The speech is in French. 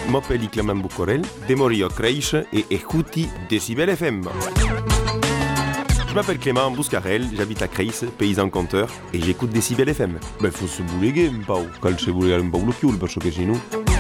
m'appelle Clément Boucorel, de Morio Creiche et écoutez Décibel FM. Je m'appelle Clément Bouscarel, j'habite à Creis, paysan conteur, et j'écoute Décibel FM. Beh, fosse pure che un po', calce pure un po' lo chiuso, perché se no...